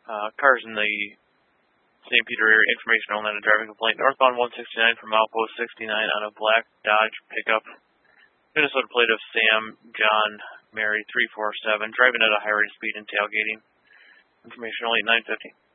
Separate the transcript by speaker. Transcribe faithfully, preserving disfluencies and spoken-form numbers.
Speaker 1: Uh, cars in the Saint Peter area, information only on a driving complaint. Northbound one sixty-nine from Outpost sixty-nine on a black Dodge pickup. Minnesota plate of Sam John Mary three four seven, driving at a high rate of speed and tailgating. Information only at nine fifty.